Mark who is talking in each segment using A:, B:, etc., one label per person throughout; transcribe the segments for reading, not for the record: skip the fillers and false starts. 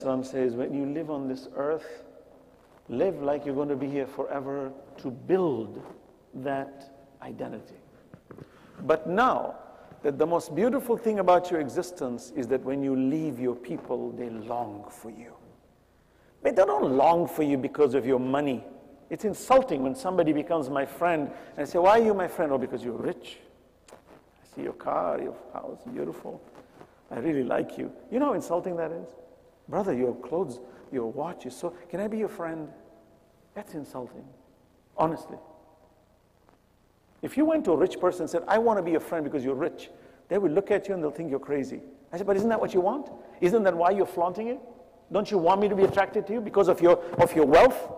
A: Islam says, when you live on this earth, live like you're going to be here forever to build that identity. But now, that the most beautiful thing about your existence is that when you leave your people, they long for you. But they don't long for you because of your money. It's insulting when somebody becomes my friend and I say, why are you my friend? Oh, because you're rich. I see your car, your house, beautiful. I really like you. You know how insulting that is? Brother, your clothes, your watch is so, can I be your friend? That's insulting, honestly. If you went to a rich person and said, I want to be your friend because you're rich, they will look at you and they'll think you're crazy. I said, but isn't that what you want? Isn't that why you're flaunting it? Don't you want me to be attracted to you because of your wealth?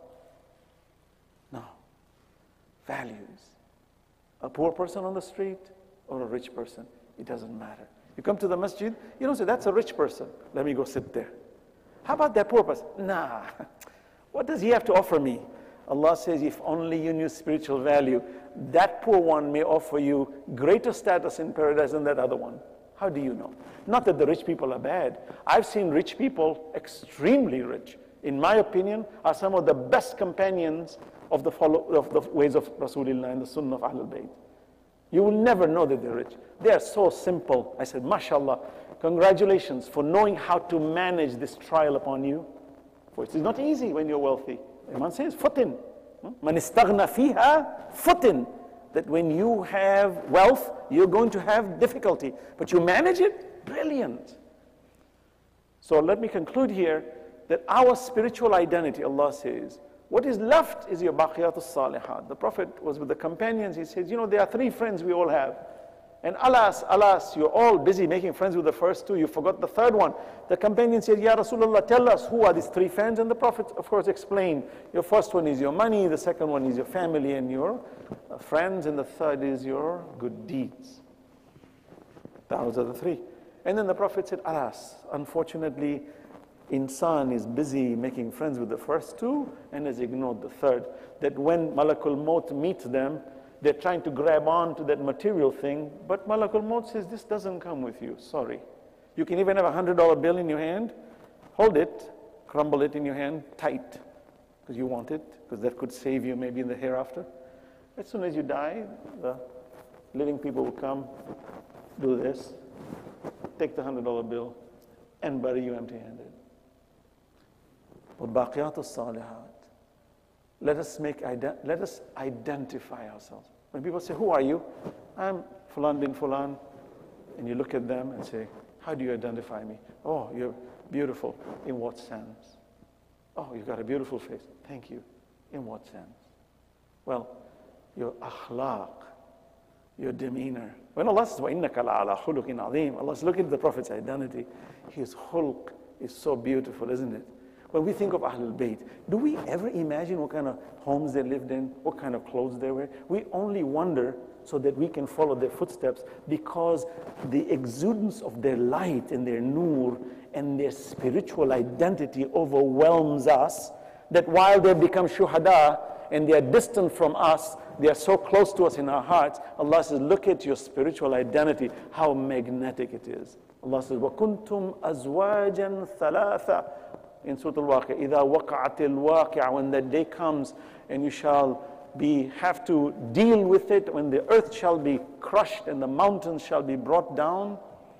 A: No. Values. A poor person on the street or a rich person, it doesn't matter. You come to the masjid, you don't say, that's a rich person. Let me go sit there. How about that poor person? Nah. What does he have to offer me? Allah says, if only you knew spiritual value, that poor one may offer you greater status in paradise than that other one. How do you know? Not that the rich people are bad. I've seen rich people, extremely rich, in my opinion, are some of the best companions of the ways of Rasulullah and the Sunnah of Ahlul Bayt. You will never know that they're rich. They are so simple. I said, mashallah, congratulations for knowing how to manage this trial upon you. For it is not easy when you're wealthy. Imam says, futin. Man istaghna fiha, futin. That when you have wealth, you're going to have difficulty. But you manage it, brilliant. So let me conclude here that our spiritual identity, Allah says, what is left is your baqiyatus salihat. The Prophet was with the companions. He says, you know, there are three friends we all have. And alas, alas, you're all busy making friends with the first two. You forgot the third one. The companion said, Ya Rasulullah, tell us who are these three friends? And the Prophet, of course, explained. Your first one is your money. The second one is your family and your friends. And the third is your good deeds. Those are the three. And then the Prophet said, alas, unfortunately, Insan is busy making friends with the first two and has ignored the third. That when Malakul Maut meets them, they're trying to grab on to that material thing, but Malakul Maut says, this doesn't come with you, sorry. You can even have a $100 bill in your hand, hold it, crumble it in your hand tight, because you want it, because that could save you maybe in the hereafter. As soon as you die, the living people will come, do this, take the $100 bill, and bury you empty-handed. Baqiyatus salihat. Let us identify ourselves. When people say, who are you? I'm Fulan bin Fulan. And you look at them and say, how do you identify me? Oh, you're beautiful. In what sense? Oh, you've got a beautiful face. Thank you. In what sense? Well, your akhlaq, your demeanor. When Allah says, وَإِنَّكَ لَعَلَى خُلُقٍ عَظِيمٍ, Allah says, look at the Prophet's identity. His khulq is so beautiful, isn't it? When we think of Ahlul Bayt, do we ever imagine what kind of homes they lived in, what kind of clothes they wear? We only wonder so that we can follow their footsteps because the exudance of their light and their nur and their spiritual identity overwhelms us that while they become shuhada and they are distant from us, they are so close to us in our hearts. Allah says, look at your spiritual identity, how magnetic it is. Allah says, وَكُنْتُمْ أَزْوَاجًا ثَلَاثًا. In Surah Al-Waqi'ah, إِذَا وَقَعَتِ الْوَاقِعَ, when that day comes and you shall have to deal with it, when the earth shall be crushed and the mountains shall be brought down,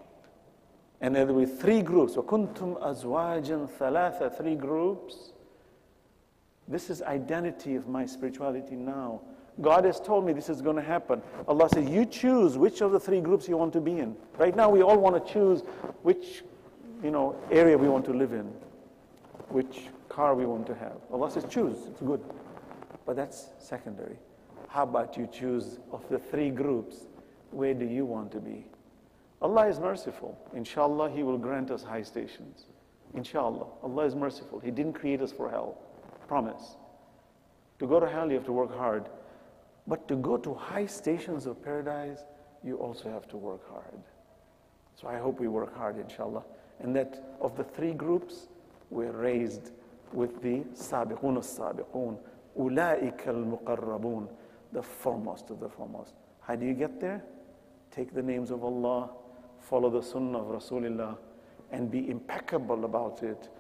A: and there will be three groups. وَكُنْتُمْ أَزْوَاجًا ثَلَاثًا, three groups. This is identity of my spirituality now. God has told me this is going to happen. Allah says, you choose which of the three groups you want to be in. Right now we all want to choose which area we want to live in, which car we want to have. Allah says, choose, it's good. But that's secondary. How about you choose of the three groups, where do you want to be? Allah is merciful. Inshallah, He will grant us high stations. Inshallah, Allah is merciful. He didn't create us for hell. Promise. To go to hell, you have to work hard. But to go to high stations of paradise, you also have to work hard. So I hope we work hard, inshallah. And that of the three groups, we're raised with the sabiqun as-sabiqun, ulaika al-muqarrabun, the foremost of the foremost. How do you get there? Take the names of Allah, follow the sunnah of Rasulullah, and be impeccable about it.